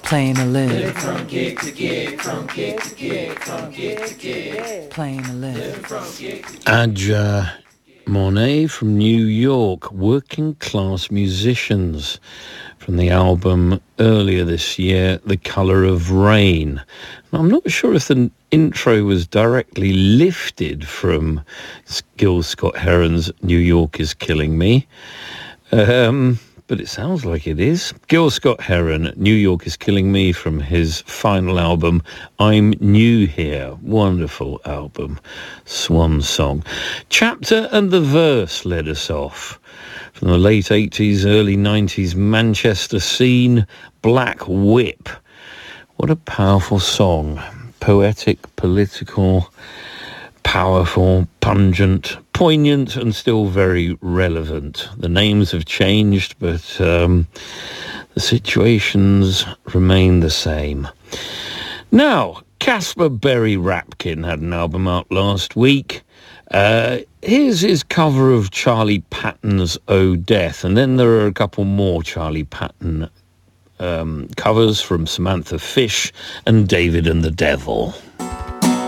Playing a live from gig to gig, from gig to gig, from gig to gig. Playing a live from gig to gig. Adja Monet from New York, Working Class Musicians, from the album earlier this year, The Colour of Rain. I'm not sure if the intro was directly lifted from Gil Scott-Heron's New York is Killing Me, but it sounds like it is. Gil Scott-Heron, New York is Killing Me, from his final album, I'm New Here. Wonderful album. Swan song. Chapter and the Verse led us off. From the late 80s, early 90s Manchester scene, Black Whip. What a powerful song. Poetic, political, powerful, pungent, poignant, and still very relevant. The names have changed, but the situations remain the same. Now, Caspar Berry Rapkin had an album out last week. Here's his cover of Charlie Patton's Oh Death, and then there are a couple more Charlie Patton covers from Samantha Fish and David and the Devil.